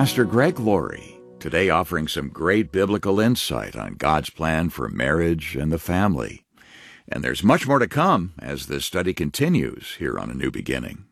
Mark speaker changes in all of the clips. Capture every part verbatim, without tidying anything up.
Speaker 1: Pastor Greg Laurie, today offering some great biblical insight on God's plan for marriage and the family. And there's much more to come as this study continues here on A New Beginning.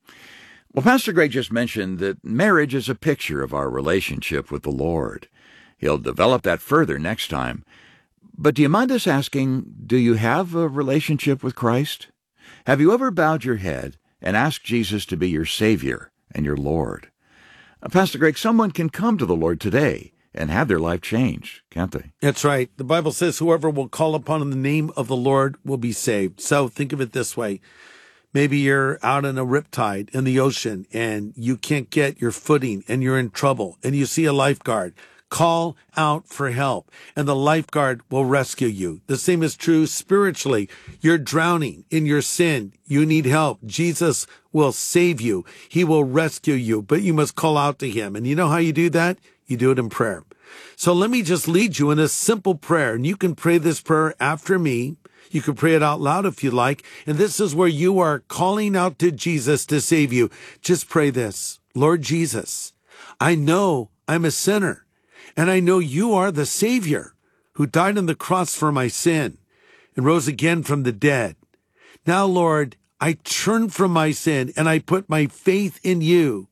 Speaker 1: Well, Pastor Greg just mentioned that marriage is a picture of our relationship with the Lord. He'll develop that further next time. But do you mind us asking, do you have a relationship with Christ? Have you ever bowed your head and asked Jesus to be your Savior and your Lord? Uh, Pastor Greg, someone can come to the Lord today and have their life changed, can't they?
Speaker 2: That's right. The Bible says whoever will call upon the name of the Lord will be saved. So think of it this way. Maybe you're out in a riptide in the ocean and you can't get your footing and you're in trouble and you see a lifeguard. Call out for help, and the lifeguard will rescue you. The same is true spiritually. You're drowning in your sin. You need help. Jesus will save you. He will rescue you, but you must call out to him. And you know how you do that? You do it in prayer. So let me just lead you in a simple prayer, and you can pray this prayer after me. You can pray it out loud if you like, and this is where you are calling out to Jesus to save you. Just pray this. Lord Jesus, I know I'm a sinner. And I know you are the Savior who died on the cross for my sin and rose again from the dead. Now, Lord, I turn from my sin and I put my faith in you.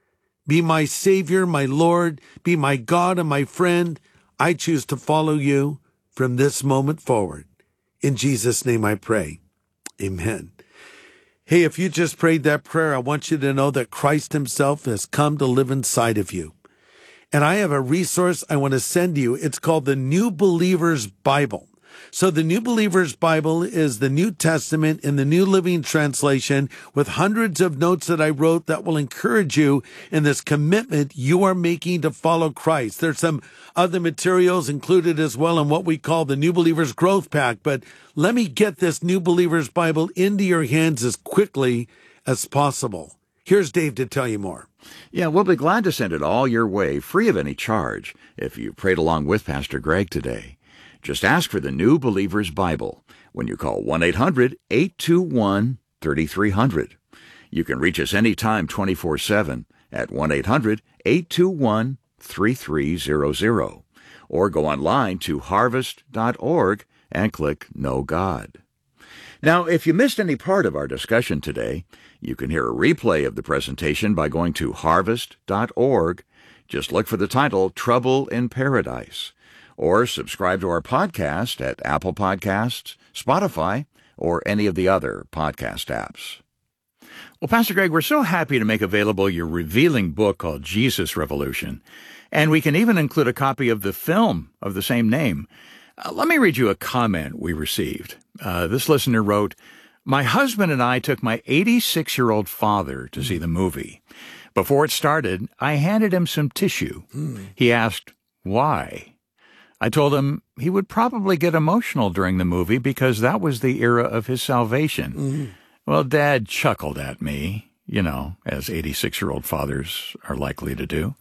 Speaker 2: Be my Savior, my Lord, be my God and my friend. I choose to follow you from this moment forward. In Jesus' name I pray. Amen. Hey, if you just prayed that prayer, I want you to know that Christ himself has come to live inside of you. And I have a resource I want to send you. It's called the New Believer's Bible. So the New Believer's Bible is the New Testament in the New Living Translation with hundreds of notes that I wrote that will encourage you in this commitment you are making to follow Christ. There's some other materials included as well in what we call the New Believer's Growth Pack. But let me get this New Believer's Bible into your hands as quickly as possible. Here's Dave to tell you more.
Speaker 1: Yeah, we'll be glad to send it all your way, free of any charge, if you prayed along with Pastor Greg today. Just ask for the New Believer's Bible when you call one eight hundred eight two one three three zero zero. You can reach us anytime twenty-four seven at one eight hundred eight two one three three zero zero or go online to harvest dot org and click Know God. Now, if you missed any part of our discussion today, you can hear a replay of the presentation by going to harvest dot org. Just look for the title, Trouble in Paradise, or subscribe to our podcast at Apple Podcasts, Spotify, or any of the other podcast apps. Well, Pastor Greg, we're so happy to make available your revealing book called Jesus Revolution, and we can even include a copy of the film of the same name. Uh, let me read you a comment we received. Uh, this listener wrote, "My husband and I took my eighty-six-year-old father to see the movie. Before it started, I handed him some tissue. Mm. He asked, why? I told him he would probably get emotional during the movie because that was the era of his salvation. Mm. Well, Dad chuckled at me, you know, as eighty-six-year-old fathers are likely to do.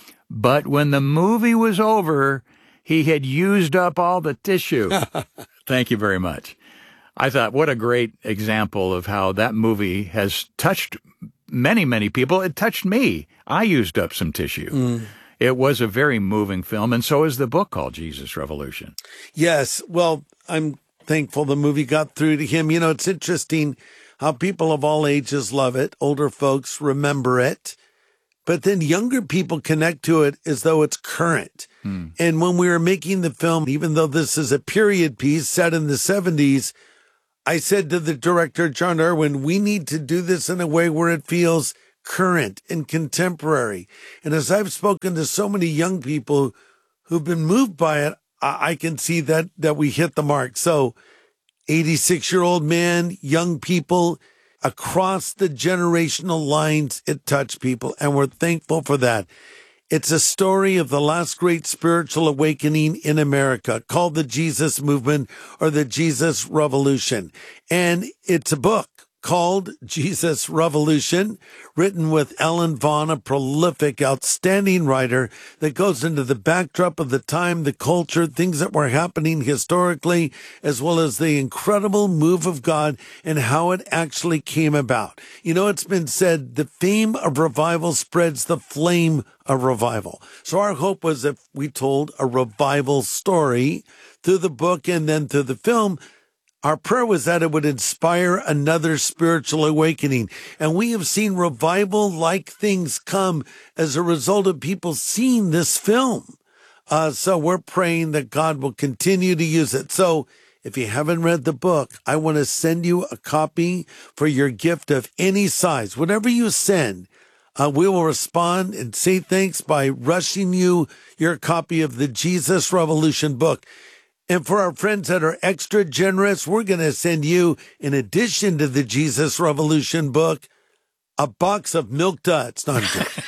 Speaker 1: But when the movie was over, he had used up all the tissue." Thank you very much. I thought, what a great example of how that movie has touched many, many people. It touched me. I used up some tissue. Mm. It was a very moving film, and so is the book called Jesus Revolution.
Speaker 2: Yes. Well, I'm thankful the movie got through to him. You know, it's interesting how people of all ages love it. Older folks remember it. But then younger people connect to it as though it's current. Hmm. And when we were making the film, even though this is a period piece set in the seventies, I said to the director, John Irwin, we need to do this in a way where it feels current and contemporary. And as I've spoken to so many young people who've been moved by it, I, I can see that, that we hit the mark. So eighty-six-year-old man, young people, across the generational lines, it touched people, and we're thankful for that. It's a story of the last great spiritual awakening in America called the Jesus Movement or the Jesus Revolution. And it's a book called Jesus Revolution, written with Ellen Vaughn, a prolific, outstanding writer that goes into the backdrop of the time, the culture, things that were happening historically, as well as the incredible move of God and how it actually came about. You know, it's been said, the fame of revival spreads the flame of revival. So our hope was if we told a revival story through the book and then through the film, our prayer was that it would inspire another spiritual awakening. And we have seen revival-like things come as a result of people seeing this film. Uh, so we're praying that God will continue to use it. So if you haven't read the book, I want to send you a copy for your gift of any size. Whatever you send, uh, we will respond and say thanks by rushing you your copy of the Jesus Revolution book. And for our friends that are extra generous, we're going to send you, in addition to the Jesus Revolution book, a box of Milk Duds. No, I'm joking.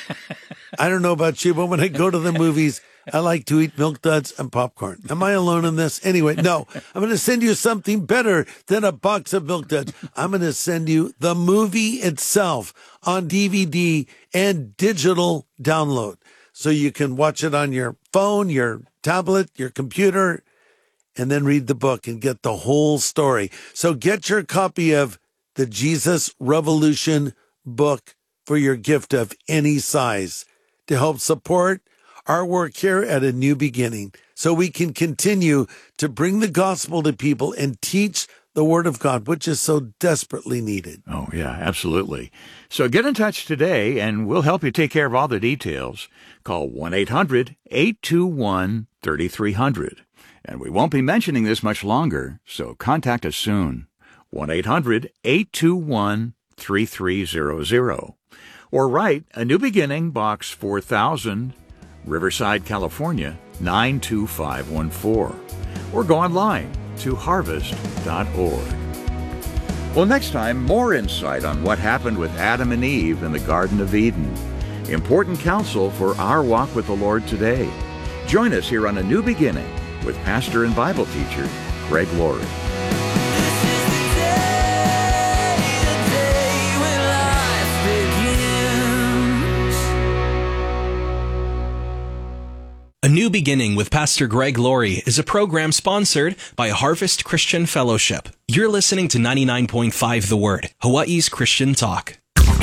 Speaker 2: I don't know about you, but when I go to the movies, I like to eat Milk Duds and popcorn. Am I alone in this? Anyway, no. I'm going to send you something better than a box of Milk Duds. I'm going to send you the movie itself on D V D and digital download. So you can watch it on your phone, your tablet, your computer, and then read the book and get the whole story. So get your copy of the Jesus Revolution book for your gift of any size to help support our work here at A New Beginning, so we can continue to bring the gospel to people and teach the Word of God, which is so desperately needed.
Speaker 1: Oh, yeah, absolutely. So get in touch today, and we'll help you take care of all the details. Call one eight hundred eight two one three three zero zero. And we won't be mentioning this much longer, so contact us soon. one eight hundred eight two one three three zero zero. Or write A New Beginning, Box four thousand, Riverside, California, nine two five one four. Or go online to harvest dot org. Well, next time, more insight on what happened with Adam and Eve in the Garden of Eden. Important counsel for our walk with the Lord today. Join us here on A New Beginning with pastor and Bible teacher Greg Laurie.
Speaker 3: This is the day, the day when life begins.
Speaker 4: A New Beginning with Pastor Greg Laurie is a program sponsored by Harvest Christian Fellowship. You're listening to ninety-nine point five The Word, Hawaii's Christian talk.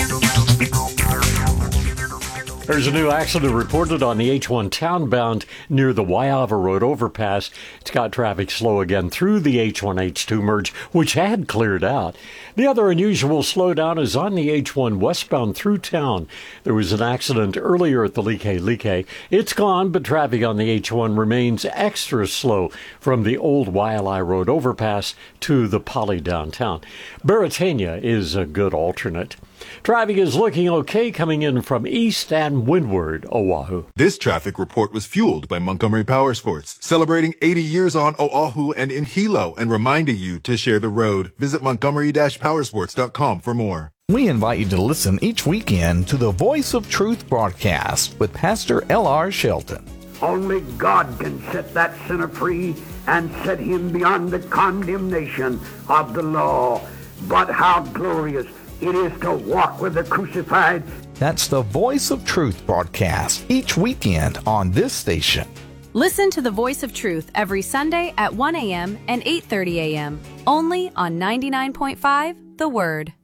Speaker 5: There's a new accident reported on the H one townbound near the Waiava Road overpass. It's got traffic slow again through the H one H two merge, which had cleared out. The other unusual slowdown is on the H one westbound through town. There was an accident earlier at the Like-Like. It's gone, but traffic on the H one remains extra slow from the old Waialae Road overpass to the Poly downtown. Baratania is a good alternate. Traffic is looking okay coming in from east and windward Oahu.
Speaker 6: This traffic report was fueled by Montgomery Power Sports, celebrating eighty years on Oahu and in Hilo, and reminding you to share the road. Visit montgomery dash powersports dot com for more.
Speaker 7: We invite you to listen each weekend to the Voice of Truth broadcast with Pastor L R Shelton.
Speaker 8: Only God can set that sinner free and set him beyond the condemnation of the law. But how glorious it is to walk with the crucified.
Speaker 7: That's the Voice of Truth broadcast each weekend on this station.
Speaker 9: Listen to the Voice of Truth every Sunday at one a.m. and eight thirty a.m. only on ninety-nine point five The Word.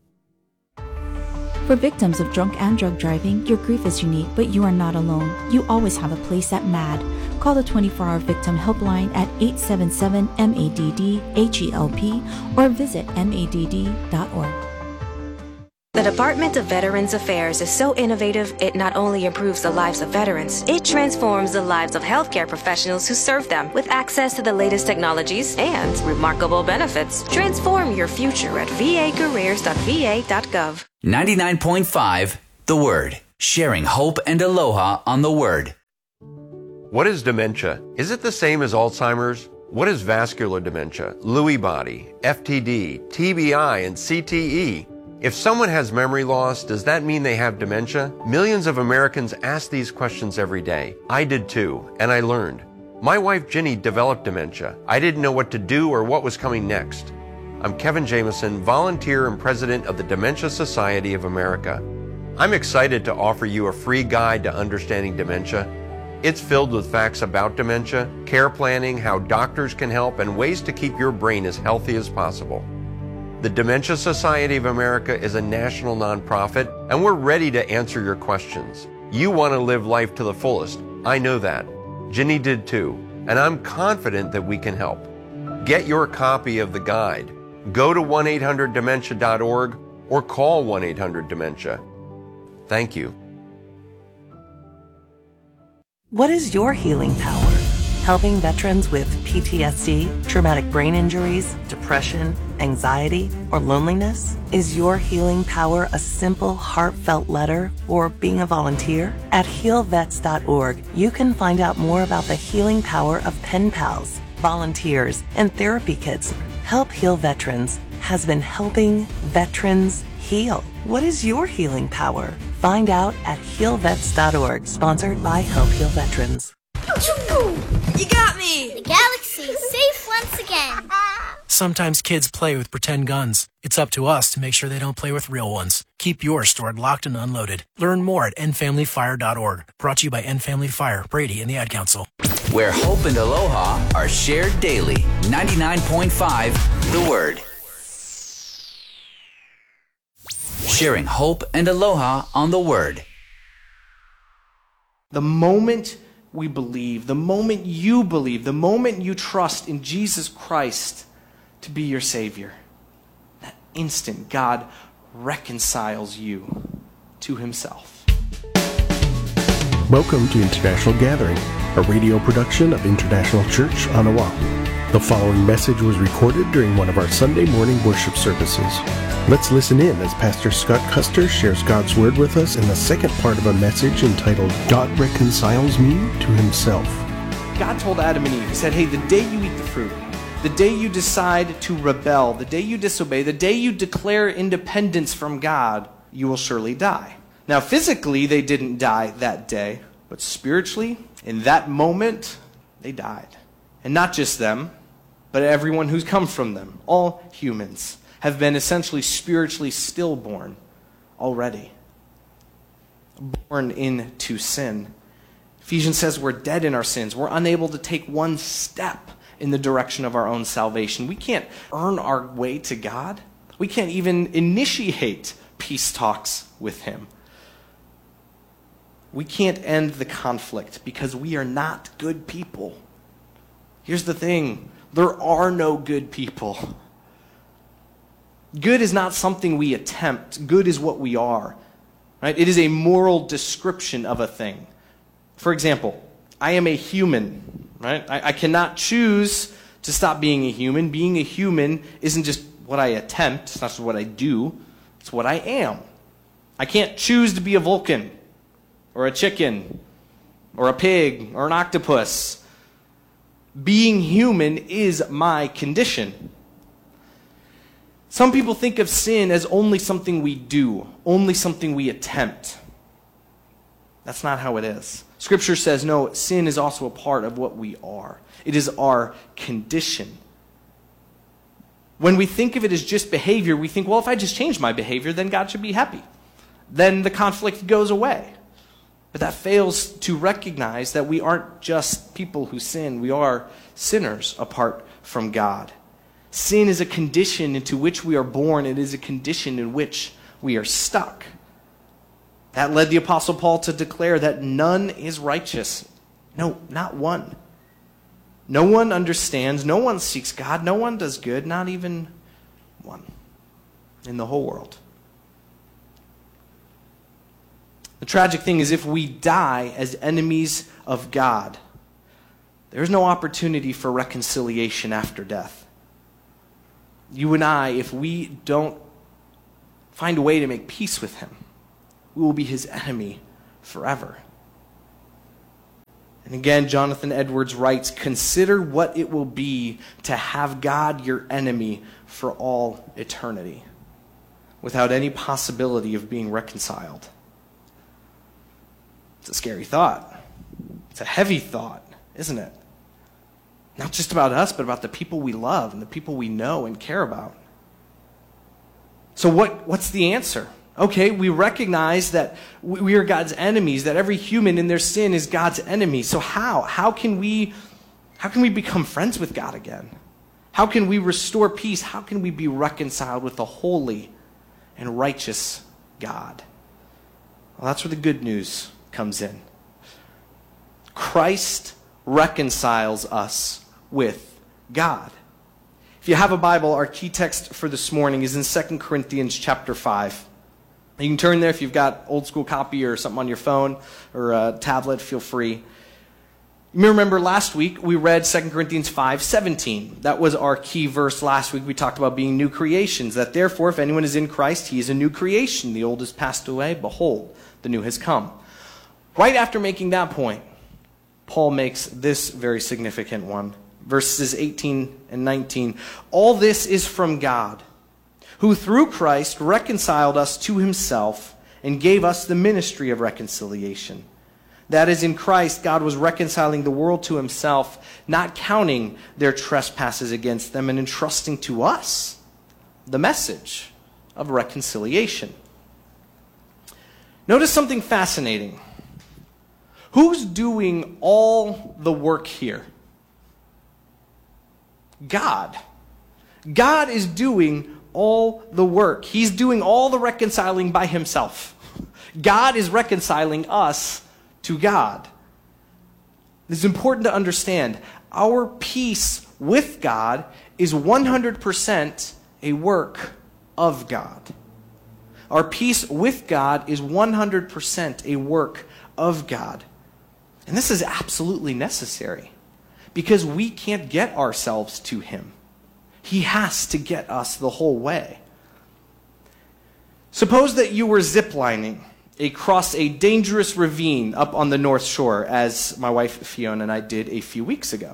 Speaker 10: For victims of drunk and drug driving, your grief is unique, but you are not alone. You always have a place at M A D. Call the twenty-four hour Victim Helpline at eight seven seven M A D D H E L P or visit M A D D dot org.
Speaker 11: The Department of Veterans Affairs is so innovative, it not only improves the lives of veterans, it transforms the lives of healthcare professionals who serve them with access to the latest technologies and remarkable benefits. Transform your future at v a careers dot v a dot gov.
Speaker 12: ninety-nine point five The Word, sharing hope and aloha on the Word.
Speaker 13: What is dementia? Is it the same as Alzheimer's? What is vascular dementia, Lewy body, F T D, T B I, and C T E? If someone has memory loss, does that mean they have dementia? Millions of Americans ask these questions every day. I did too, and I learned. My wife Ginny developed dementia. I didn't know what to do or what was coming next. I'm Kevin Jameson, volunteer and president of the Dementia Society of America. I'm excited to offer you a free guide to understanding dementia. It's filled with facts about dementia, care planning, how doctors can help, and ways to keep your brain as healthy as possible. The Dementia Society of America is a national nonprofit, and we're ready to answer your questions. You want to live life to the fullest. I know that. Ginny did too, and I'm confident that we can help. Get your copy of the guide. Go to one eight hundred dementia dot org or call one eight hundred dementia. Thank you.
Speaker 14: What is your healing power? Helping veterans with P T S D, traumatic brain injuries, depression, anxiety, or loneliness? Is your healing power a simple, heartfelt letter or being a volunteer? At heal vets dot org, you can find out more about the healing power of pen pals, volunteers, and therapy kits. Help Heal Veterans has been helping veterans heal. What is your healing power? Find out at heal vets dot org, sponsored by Help Heal Veterans.
Speaker 15: You got me! The galaxy's safe once again.
Speaker 16: Sometimes kids play with pretend guns. It's up to us to make sure they don't play with real ones. Keep yours stored locked and unloaded. Learn more at end family fire dot org. Brought to you by End Family Fire, Brady, and the Ad Council.
Speaker 12: Where hope and aloha are shared daily. ninety-nine point five The Word. Sharing hope and aloha on the Word.
Speaker 17: The moment we believe, the moment you believe, the moment you trust in Jesus Christ to be your Savior, that instant God reconciles you to Himself.
Speaker 18: Welcome to International Gathering, a radio production of International Church on Oahu. The following message was recorded during one of our Sunday morning worship services. Let's listen in as Pastor Scott Custer shares God's Word with us in the second part of a message entitled, God Reconciles Me to Himself.
Speaker 17: God told Adam and Eve, He said, hey, the day you eat the fruit, the day you decide to rebel, the day you disobey, the day you declare independence from God, you will surely die. Now, physically, they didn't die that day, but spiritually, in that moment, they died. And not just them, but everyone who's come from them, all humans, have been essentially spiritually stillborn already. Born into sin. Ephesians says we're dead in our sins. We're unable to take one step in the direction of our own salvation. We can't earn our way to God. We can't even initiate peace talks with Him. We can't end the conflict because we are not good people. Here's the thing. There are no good people. Good is not something we attempt. Good is what we are. Right? It is a moral description of a thing. For example, I am a human. Right? I, I cannot choose to stop being a human. Being a human isn't just what I attempt. It's not just what I do. It's what I am. I can't choose to be a Vulcan or a chicken or a pig or an octopus. Being human is my condition. Some people think of sin as only something we do, only something we attempt. That's not how it is. Scripture says, no, sin is also a part of what we are. It is our condition. When we think of it as just behavior, we think, well, if I just change my behavior, then God should be happy. Then the conflict goes away. But that fails to recognize that we aren't just people who sin. We are sinners apart from God. Sin is a condition into which we are born. It is a condition in which we are stuck. That led the Apostle Paul to declare that none is righteous. No, not one. No one understands. No one seeks God. No one does good. Not even one in the whole world. The tragic thing is if we die as enemies of God, there's no opportunity for reconciliation after death. You and I, if we don't find a way to make peace with Him, we will be His enemy forever. And again, Jonathan Edwards writes, consider what it will be to have God your enemy for all eternity, without any possibility of being reconciled. It's a scary thought. It's a heavy thought, isn't it? Not just about us, but about the people we love and the people we know and care about. So what, what's the answer? Okay, we recognize that we are God's enemies, that every human in their sin is God's enemy. So how? How can we, how can we become friends with God again? How can we restore peace? How can we be reconciled with the holy and righteous God? Well, that's where the good news comes in. Christ reconciles us with God. If you have a Bible, our key text for this morning is in Second Corinthians chapter five. You can turn there if you've got old school copy or something on your phone or a tablet, feel free. You may remember last week we read Second Corinthians five seventeen. That was our key verse last week. We talked about being new creations, that therefore if anyone is in Christ, he is a new creation. The old has passed away, behold, the new has come. Right after making that point, Paul makes this very significant one. Verses eighteen and nineteen. All this is from God, who through Christ reconciled us to himself and gave us the ministry of reconciliation. That is, in Christ, God was reconciling the world to himself, not counting their trespasses against them, and entrusting to us the message of reconciliation. Notice something fascinating. Who's doing all the work here? God. God is doing all the work. He's doing all the reconciling by himself. God is reconciling us to God. It's important to understand our peace with God is one hundred percent a work of God. Our peace with God is one hundred percent a work of God. And this is absolutely necessary because we can't get ourselves to him. He has to get us the whole way. Suppose that you were ziplining across a dangerous ravine up on the North Shore, as my wife Fiona and I did a few weeks ago.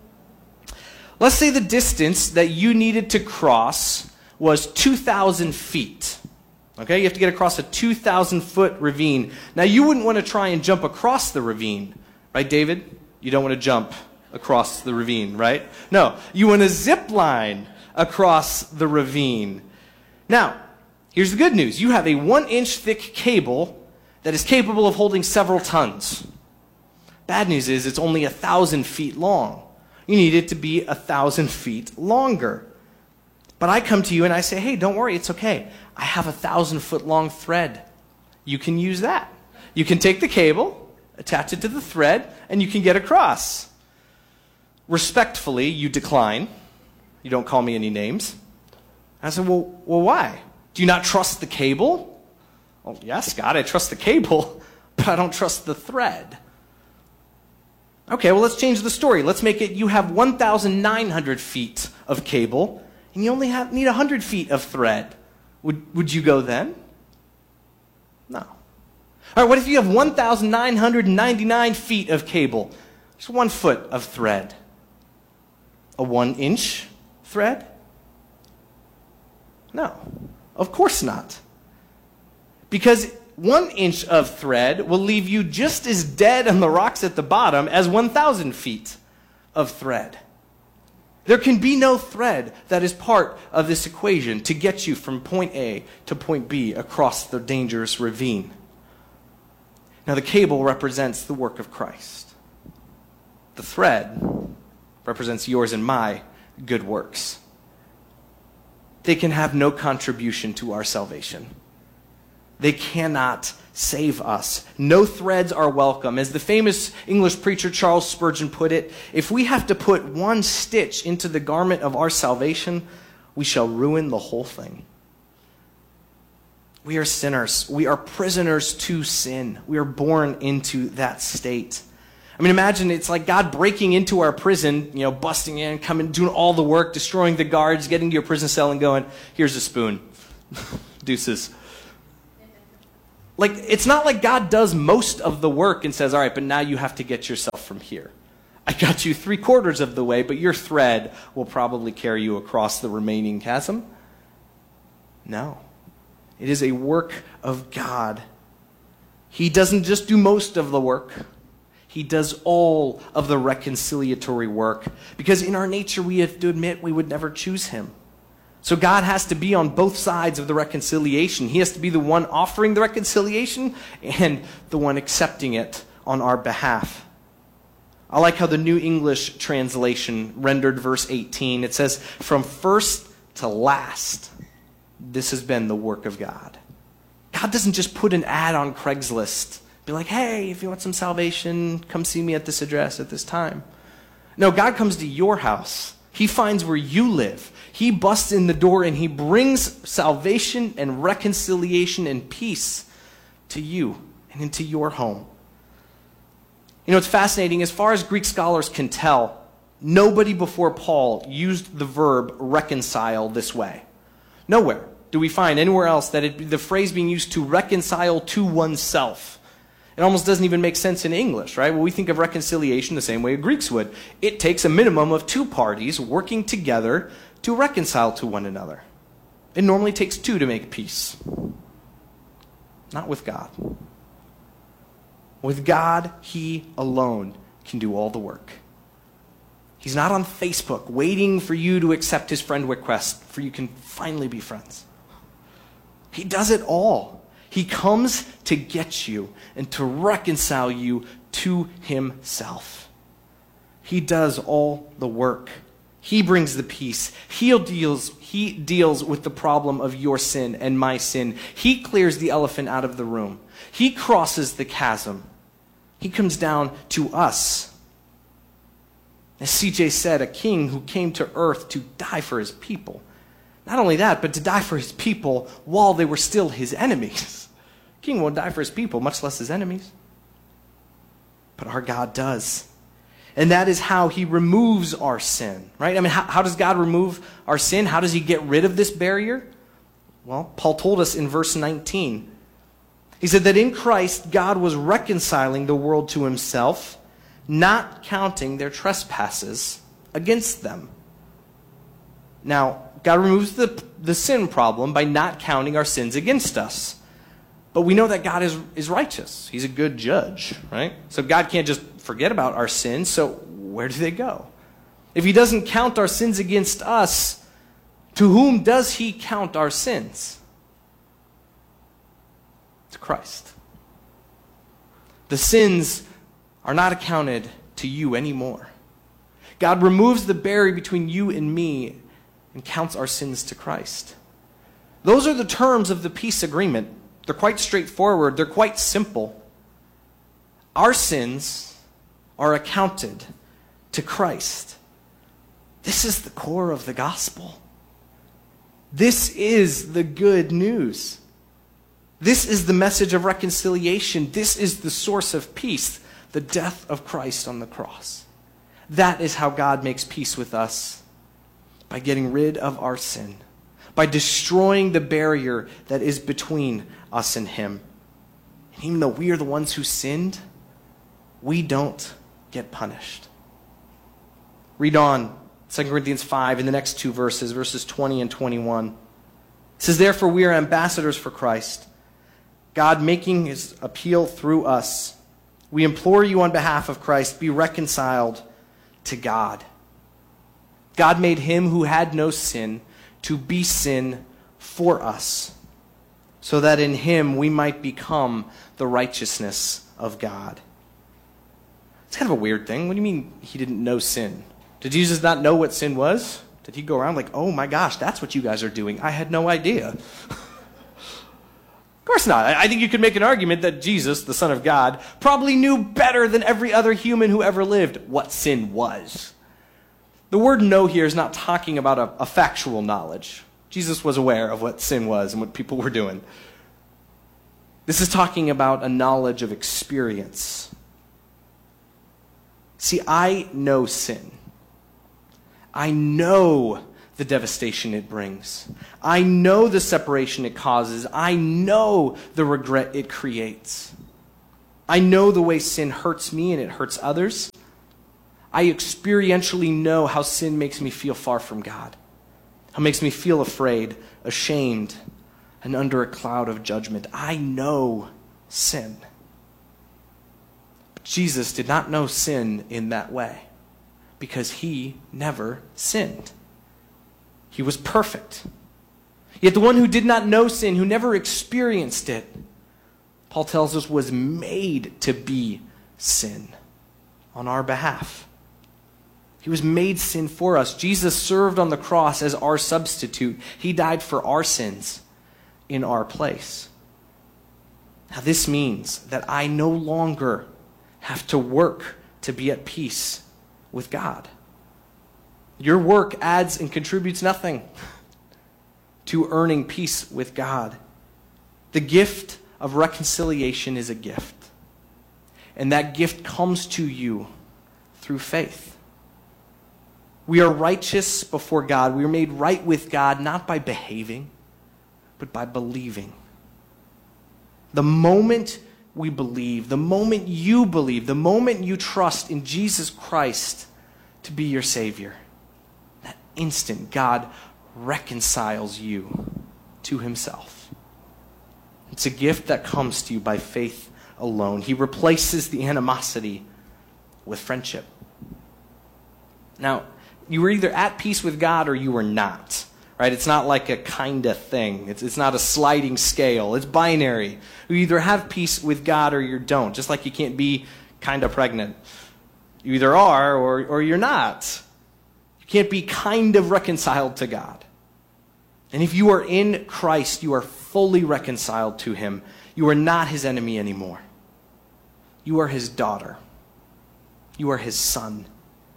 Speaker 17: Let's say the distance that you needed to cross was two thousand feet. Okay, you have to get across a two thousand foot ravine. Now, you wouldn't want to try and jump across the ravine, right, David? You don't want to jump across the ravine, right? No, you want to zip line across the ravine. Now, here's the good news. You have a one inch thick cable that is capable of holding several tons. Bad news is it's only a thousand feet long. You need it to be a thousand feet longer. But I come to you and I say, hey, don't worry, it's okay. I have a thousand foot long thread. You can use that. You can take the cable, attach it to the thread, and you can get across. Respectfully, you decline. You don't call me any names. I said, well, well, why? Do you not trust the cable? Oh, yes, God, I trust the cable, but I don't trust the thread. Okay, well, let's change the story. Let's make it you have one thousand nine hundred feet of cable, and you only have, need one hundred feet of thread. Would, would you go then? No. All right, what if you have one thousand nine hundred ninety-nine feet of cable? Just one foot of thread. A one inch thread? No, of course not. Because one inch of thread will leave you just as dead on the rocks at the bottom as one thousand feet of thread. There can be no thread that is part of this equation to get you from point A to point B across the dangerous ravine. Now, the cable represents the work of Christ. The thread represents yours and my good works. They can have no contribution to our salvation. They cannot save us. No threads are welcome. As the famous English preacher Charles Spurgeon put it, if we have to put one stitch into the garment of our salvation, we shall ruin the whole thing. We are sinners. We are prisoners to sin. We are born into that state. I mean, imagine it's like God breaking into our prison, you know, busting in, coming, doing all the work, destroying the guards, getting to your prison cell and going, here's a spoon. Deuces. Like, it's not like God does most of the work and says, all right, but now you have to get yourself from here. I got you three quarters of the way, but your thread will probably carry you across the remaining chasm. No. It is a work of God. He doesn't just do most of the work. He does all of the reconciliatory work. Because in our nature, we have to admit we would never choose him. So God has to be on both sides of the reconciliation. He has to be the one offering the reconciliation and the one accepting it on our behalf. I like how the New English translation rendered verse eighteen. It says, from first to last, this has been the work of God. God doesn't just put an ad on Craigslist, be like, hey, if you want some salvation, come see me at this address at this time. No, God comes to your house. He finds where you live. He busts in the door and he brings salvation and reconciliation and peace to you and into your home. You know, it's fascinating. As far as Greek scholars can tell, nobody before Paul used the verb reconcile this way. Nowhere do we find anywhere else that it, the phrase being used to reconcile to oneself. It almost doesn't even make sense in English, right? Well, we think of reconciliation the same way Greeks would. It takes a minimum of two parties working together to reconcile to one another. It normally takes two to make peace. Not with God. With God, he alone can do all the work. He's not on Facebook waiting for you to accept his friend request for you can finally be friends. He does it all. He comes to get you and to reconcile you to himself. He does all the work. He brings the peace. He deals, he deals with the problem of your sin and my sin. He clears the elephant out of the room. He crosses the chasm. He comes down to us. As C J said, a king who came to earth to die for his people. Not only that, but to die for his people while they were still his enemies. King won't die for his people, much less his enemies. But our God does. And that is how he removes our sin, right? I mean, how, how does God remove our sin? How does he get rid of this barrier? Well, Paul told us in verse nineteen. He said that in Christ, God was reconciling the world to himself, not counting their trespasses against them. Now, God removes the, the sin problem by not counting our sins against us. But we know that God is, is righteous. He's a good judge, right? So God can't just forget about our sins, so where do they go? If he doesn't count our sins against us, to whom does he count our sins? To Christ. The sins are not accounted to you anymore. God removes the barrier between you and me and counts our sins to Christ. Those are the terms of the peace agreement. They're quite straightforward. They're quite simple. Our sins are accounted to Christ. This is the core of the gospel. This is the good news. This is the message of reconciliation. This is the source of peace, the death of Christ on the cross. That is how God makes peace with us, by getting rid of our sin, by destroying the barrier that is between us and him. And even though we are the ones who sinned, we don't get punished. Read on, Second Corinthians five, in the next two verses, verses twenty and twenty-one. It says, therefore we are ambassadors for Christ, God making his appeal through us. We implore you on behalf of Christ, be reconciled to God. God made him who had no sin to be sin for us, so that in him we might become the righteousness of God. It's kind of a weird thing. What do you mean he didn't know sin? Did Jesus not know what sin was? Did he go around like, oh my gosh, that's what you guys are doing? I had no idea. Of course not. I think you could make an argument that Jesus, the Son of God, probably knew better than every other human who ever lived what sin was. The word know here is not talking about a, a factual knowledge. Jesus was aware of what sin was and what people were doing. This is talking about a knowledge of experience. See, I know sin. I know the devastation it brings. I know the separation it causes. I know the regret it creates. I know the way sin hurts me and it hurts others. I experientially know how sin makes me feel far from God. How it makes me feel afraid, ashamed, and under a cloud of judgment. I know sin. But Jesus did not know sin in that way, because he never sinned. He was perfect. Yet the one who did not know sin, who never experienced it, Paul tells us was made to be sin on our behalf. He was made sin for us. Jesus served on the cross as our substitute. He died for our sins in our place. Now this means that I no longer have to work to be at peace with God. Your work adds and contributes nothing to earning peace with God. The gift of reconciliation is a gift. And that gift comes to you through faith. We are righteous before God. We are made right with God not by behaving, but by believing. The moment we believe, the moment you believe, the moment you trust in Jesus Christ to be your Savior, that instant God reconciles you to himself. It's a gift that comes to you by faith alone. He replaces the animosity with friendship. Now, you were either at peace with God or you were not. Right? It's not like a kind of thing. It's, it's not a sliding scale. It's binary. You either have peace with God or you don't. Just like you can't be kind of pregnant. You either are or, or you're not. You can't be kind of reconciled to God. And if you are in Christ, you are fully reconciled to him. You are not his enemy anymore. You are his daughter. You are his son.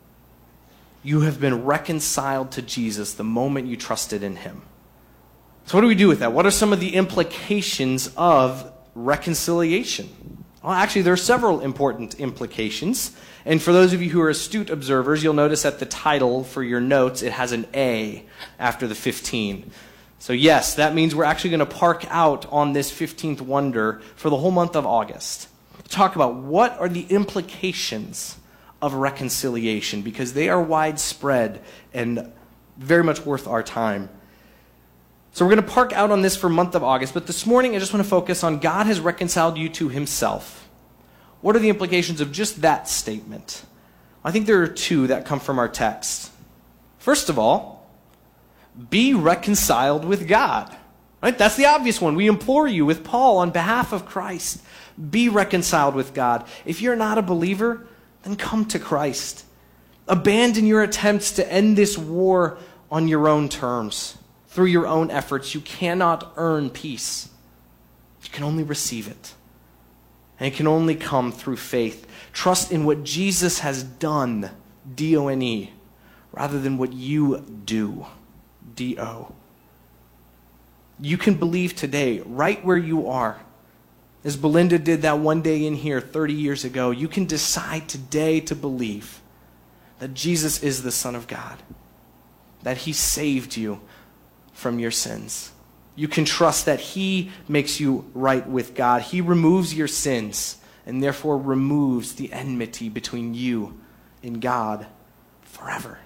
Speaker 17: You have been reconciled to Jesus the moment you trusted in him. So what do we do with that? What are some of the implications of reconciliation? Well, actually, there are several important implications. And for those of you who are astute observers, you'll notice at the title for your notes, it has an A after the fifteen. So yes, that means we're actually going to park out on this fifteenth wonder for the whole month of August. Talk about what are the implications of reconciliation, because they are widespread and very much worth our time. So we're going to park out on this for month of August, but this morning I just want to focus on God has reconciled you to himself. What are the implications of just that statement? I think there are two that come from our text. First of all, be reconciled with God. Right? That's the obvious one. We implore you with Paul on behalf of Christ, be reconciled with God. If you're not a believer, then come to Christ. Abandon your attempts to end this war on your own terms, through your own efforts. You cannot earn peace. You can only receive it. And it can only come through faith. Trust in what Jesus has done, D O N E, rather than what you do, D O. You can believe today, right where you are. As Belinda did that one day in here thirty years ago, you can decide today to believe that Jesus is the Son of God, that he saved you from your sins. You can trust that he makes you right with God. He removes your sins and therefore removes the enmity between you and God forever.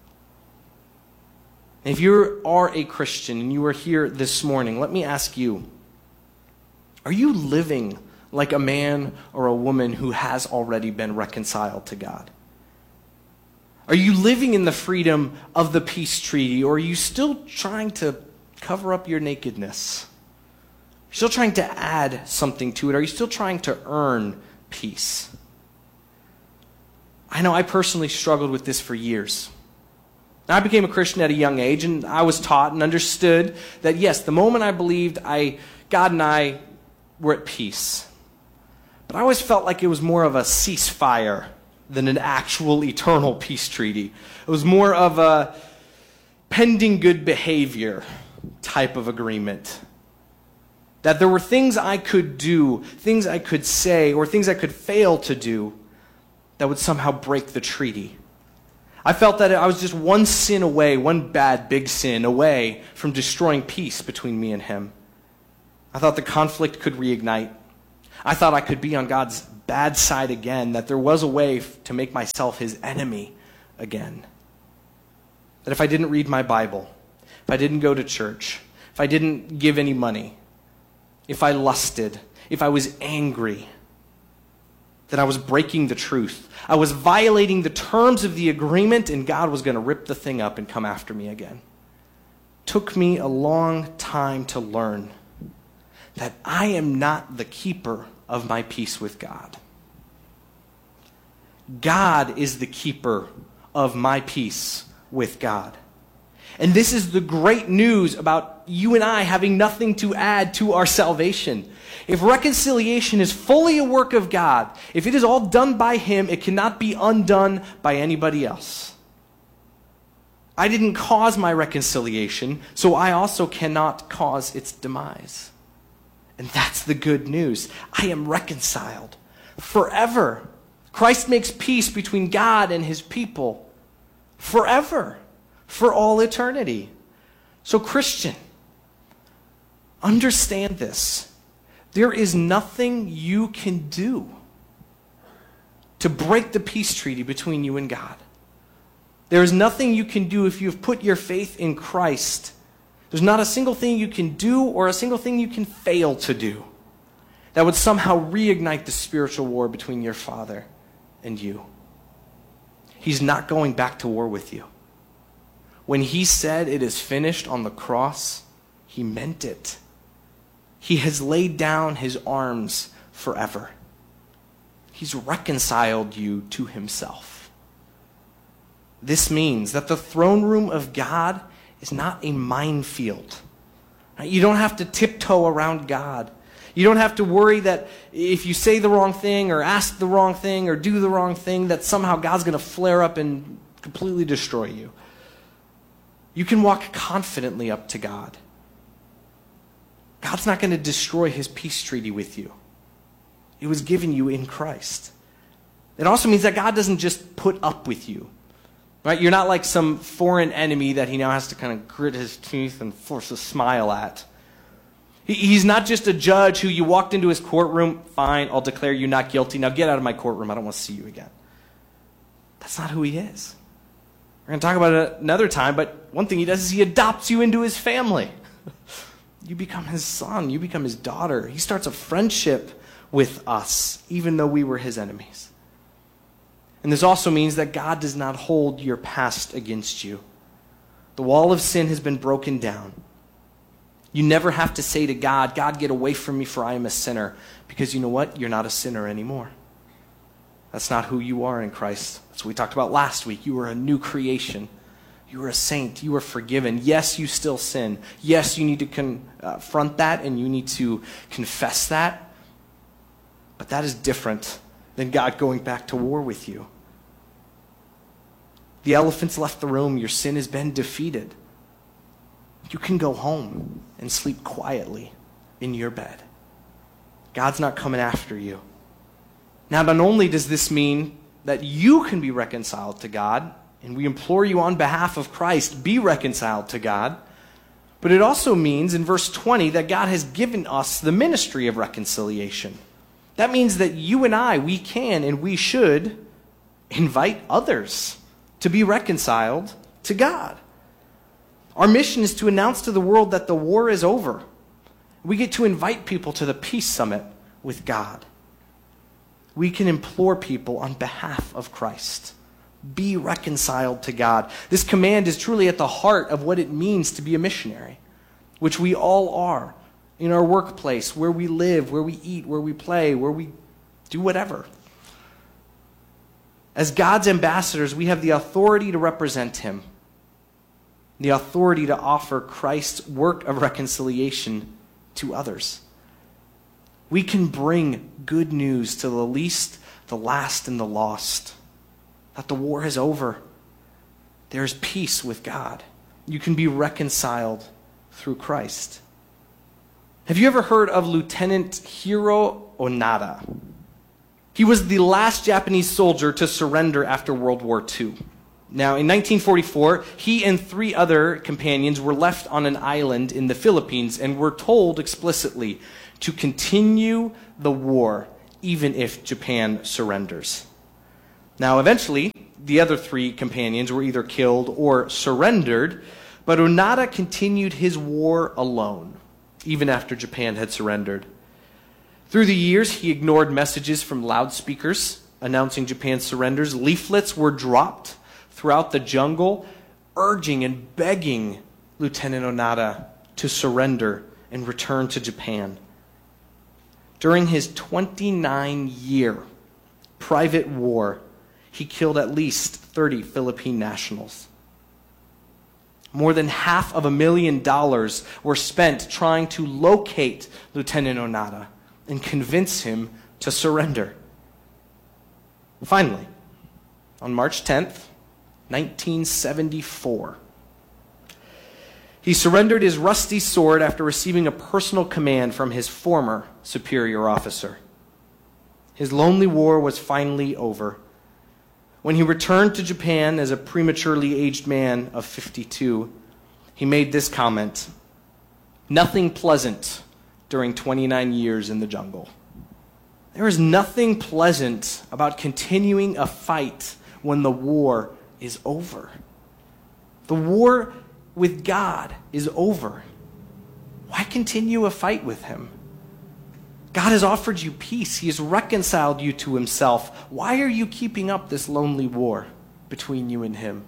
Speaker 17: And if you are a Christian and you are here this morning, let me ask you, are you living like a man or a woman who has already been reconciled to God? Are you living in the freedom of the peace treaty, or are you still trying to cover up your nakedness? Are you still trying to add something to it? Are you still trying to earn peace? I know I personally struggled with this for years. I became a Christian at a young age, and I was taught and understood that, yes, the moment I believed, I, God and I were at peace. But I always felt like it was more of a ceasefire than an actual eternal peace treaty. It was more of a pending good behavior type of agreement. That there were things I could do, things I could say, or things I could fail to do that would somehow break the treaty. I felt that I was just one sin away, one bad big sin away from destroying peace between me and him. I thought the conflict could reignite. I thought I could be on God's bad side again, that there was a way to make myself his enemy again. That if I didn't read my Bible, if I didn't go to church, if I didn't give any money, if I lusted, if I was angry, that I was breaking the truth. I was violating the terms of the agreement, and God was going to rip the thing up and come after me again. took me a long time to learn that I am not the keeper of my peace with God. God is the keeper of my peace with God. And this is the great news about you and I having nothing to add to our salvation. If reconciliation is fully a work of God, if it is all done by Him, it cannot be undone by anybody else. I didn't cause my reconciliation, so I also cannot cause its demise. And that's the good news. I am reconciled forever. Christ makes peace between God and His people forever, for all eternity. So, Christian, understand this. There is nothing you can do to break the peace treaty between you and God. There is nothing you can do if you've put your faith in Christ. There's not a single thing you can do or a single thing you can fail to do that would somehow reignite the spiritual war between your Father and you. He's not going back to war with you. When He said it is finished on the cross, He meant it. He has laid down His arms forever. He's reconciled you to Himself. This means that the throne room of God is not a minefield. You don't have to tiptoe around God. You don't have to worry that if you say the wrong thing or ask the wrong thing or do the wrong thing, that somehow God's going to flare up and completely destroy you. You can walk confidently up to God. God's not going to destroy His peace treaty with you. It was given you in Christ. It also means that God doesn't just put up with you. Right? You're not like some foreign enemy that He now has to kind of grit his teeth and force a smile at. He, he's not just a judge who you walked into his courtroom, fine, I'll declare you not guilty. Now get out of my courtroom. I don't want to see you again. That's not who He is. We're going to talk about it another time, but one thing He does is He adopts you into His family. You become His son. You become His daughter. He starts a friendship with us, even though we were His enemies. And this also means that God does not hold your past against you. The wall of sin has been broken down. You never have to say to God, God, get away from me, for I am a sinner. Because you know what? You're not a sinner anymore. That's not who you are in Christ. That's what we talked about last week. You are a new creation. You are a saint. You are forgiven. Yes, you still sin. Yes, you need to confront that and you need to confess that. But that is different than God going back to war with you. The elephant's left the room. Your sin has been defeated. You can go home and sleep quietly in your bed. God's not coming after you. Now, not only does this mean that you can be reconciled to God, and we implore you on behalf of Christ, be reconciled to God, but it also means in verse twenty that God has given us the ministry of reconciliation. That means that you and I, we can and we should invite others to be reconciled to God. Our mission is to announce to the world that the war is over. We get to invite people to the Peace Summit with God. We can implore people on behalf of Christ. Be reconciled to God. This command is truly at the heart of what it means to be a missionary, which we all are. In our workplace, where we live, where we eat, where we play, where we do whatever. As God's ambassadors, we have the authority to represent Him, the authority to offer Christ's work of reconciliation to others. We can bring good news to the least, the last, and the lost. That the war is over. There is peace with God. You can be reconciled through Christ. Have you ever heard of Lieutenant Hiro Onoda? He was the last Japanese soldier to surrender after World War Two. Now, in nineteen forty-four, he and three other companions were left on an island in the Philippines and were told explicitly to continue the war even if Japan surrenders. Now, eventually, the other three companions were either killed or surrendered, but Onoda continued his war alone, even after Japan had surrendered. Through the years, he ignored messages from loudspeakers announcing Japan's surrenders. Leaflets were dropped throughout the jungle, urging and begging Lieutenant Onada to surrender and return to Japan. During his twenty-nine-year private war, he killed at least thirty Philippine nationals. More than half of a million dollars were spent trying to locate Lieutenant Onada and convince him to surrender. Finally, on March tenth, nineteen seventy-four, he surrendered his rusty sword after receiving a personal command from his former superior officer. His lonely war was finally over. When he returned to Japan as a prematurely aged man of fifty-two, he made this comment: "Nothing pleasant during twenty-nine years in the jungle." There is nothing pleasant about continuing a fight when the war is over. The war with God is over. Why continue a fight with him? God has offered you peace. He has reconciled you to himself. Why are you keeping up this lonely war between you and him?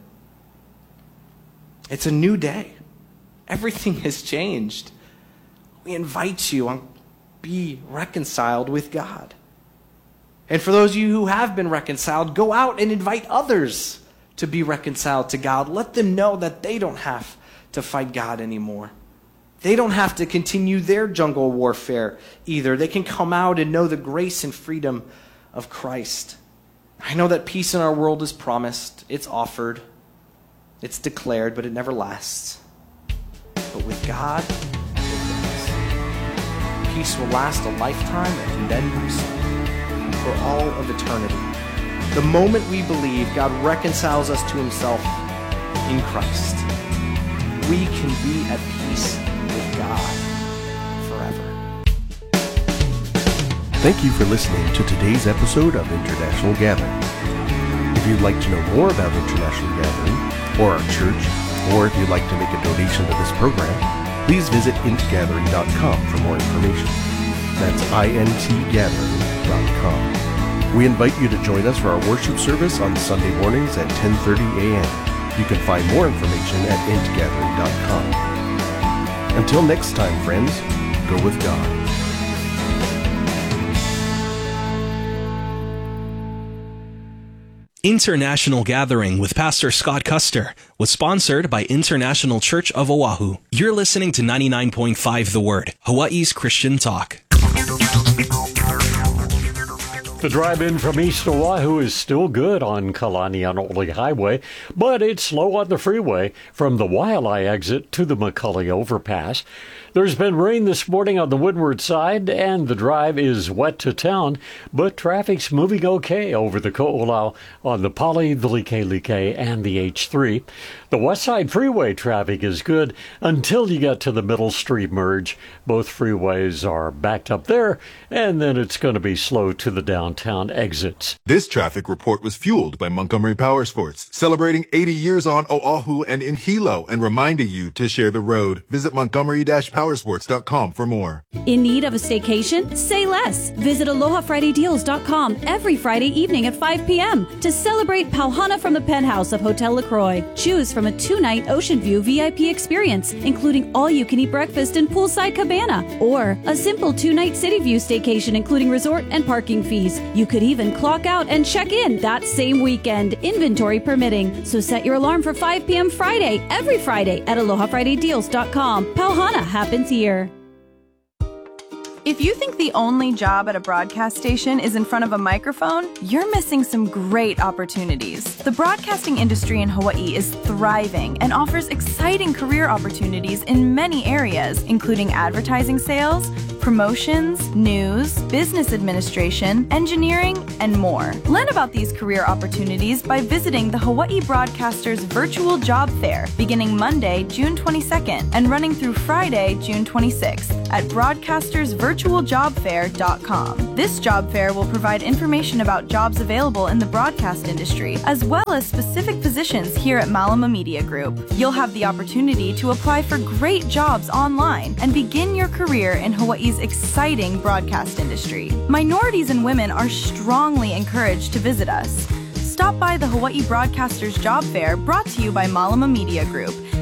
Speaker 17: It's a new day. Everything has changed. We invite you to be reconciled with God. And for those of you who have been reconciled, go out and invite others to be reconciled to God. Let them know that they don't have to fight God anymore. They don't have to continue their jungle warfare either. They can come out and know the grace and freedom of Christ. I know that peace in our world is promised, it's offered, it's declared, but it never lasts. But with God, it does. Peace will last a lifetime and then for all of eternity. The moment we believe, God reconciles us to himself in Christ. We can be at peace with God forever.
Speaker 18: Thank you for listening to today's episode of International Gathering. If you'd like to know more about International Gathering or our church, or if you'd like to make a donation to this program, please visit int gathering dot com for more information. That's I N T gathering dot com. We invite you to join us for our worship service on Sunday mornings at ten thirty a.m. You can find more information at int gathering dot com. Until next time, friends, go with God.
Speaker 4: International Gathering with Pastor Scott Custer was sponsored by International Church of Oahu. You're listening to ninety-nine point five The Word, Hawaii's Christian talk.
Speaker 5: The drive-in from East Oahu is still good on Kalanianaole Highway, but it's slow on the freeway from the Waialae exit to the McCully overpass. There's been rain this morning on the windward side, and the drive is wet to town, but traffic's moving okay over the Ko'olau on the Pali, the Like-Like, and the H three. The West Side Freeway traffic is good until you get to the Middle Street merge. Both freeways are backed up there, and then it's going to be slow to the downtown exits.
Speaker 6: This traffic report was fueled by Montgomery Power Sports, celebrating eighty years on Oahu and in Hilo, and reminding you to share the road. Visit montgomery dash powersports dot com for more.
Speaker 19: In need of a staycation? Say less. Visit aloha friday deals dot com every Friday evening at five p.m. to celebrate Pauhana from the penthouse of Hotel LaCroix. Choose from a two-night Ocean View V I P experience, including all-you-can-eat breakfast and poolside cabana, or a simple two-night City View staycation, including resort and parking fees. You could even clock out and check in that same weekend, inventory permitting. So set your alarm for five p.m. Friday, every Friday at aloha friday deals dot com. Pauhana happens here.
Speaker 20: If you think the only job at a broadcast station is in front of a microphone, you're missing some great opportunities. The broadcasting industry in Hawaii is thriving and offers exciting career opportunities in many areas, including advertising sales, promotions, news, business administration, engineering, and more. Learn about these career opportunities by visiting the Hawaii Broadcasters Virtual Job Fair, beginning Monday, June twenty-second, and running through Friday, June twenty-sixth, at broadcasters virtual job fair dot com. This job fair will provide information about jobs available in the broadcast industry, as well as specific positions here at Malama Media Group. You'll have the opportunity to apply for great jobs online and begin your career in Hawaii's exciting broadcast industry. Minorities and women are strongly encouraged to visit us. Stop by the Hawaii Broadcasters Job Fair, brought to you by Malama Media Group,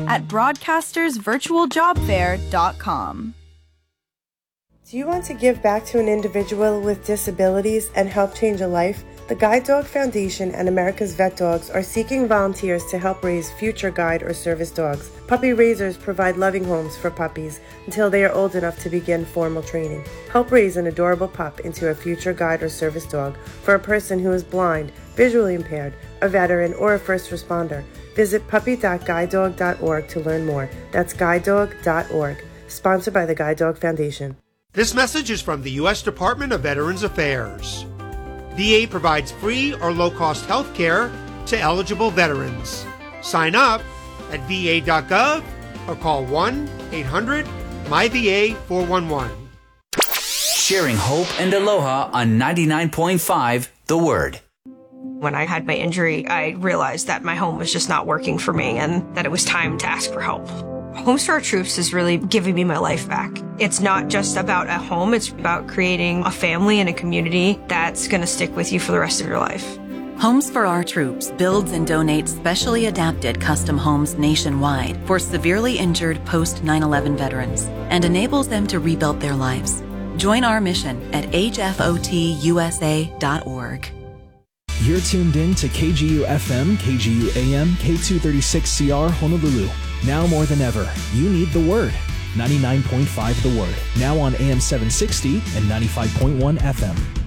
Speaker 20: at broadcasters virtual job fair dot com.
Speaker 21: Do you want to give back to an individual with disabilities and help change a life? The Guide Dog Foundation and America's Vet Dogs are seeking volunteers to help raise future guide or service dogs. Puppy raisers provide loving homes for puppies until they are old enough to begin formal training. Help raise an adorable pup into a future guide or service dog for a person who is blind, visually impaired, a veteran, or a first responder. Visit puppy dot guide dog dot org to learn more. That's guide dog dot org. Sponsored by the Guide Dog Foundation.
Speaker 22: This message is from the U S Department of Veterans Affairs. V A provides free or low-cost health care to eligible veterans. Sign up at V A dot gov or call one eight hundred M Y V A four one one.
Speaker 12: Sharing hope and aloha on ninety-nine point five The Word.
Speaker 23: When I had my injury, I realized that my home was just not working for me and that it was time to ask for help. Homes for Our Troops is really giving me my life back. It's not just about a home, it's about creating a family and a community that's going to stick with you for the rest of your life.
Speaker 24: Homes for Our Troops builds and donates specially adapted custom homes nationwide for severely injured post nine eleven veterans and enables them to rebuild their lives. Join our mission at H F O T U S A dot org.
Speaker 4: You're tuned in to K G U F M, K G U A M, K two thirty-six C R Honolulu. Now more than ever, you need the Word. ninety-nine point five The Word. Now on A M seven sixty and ninety-five point one F M.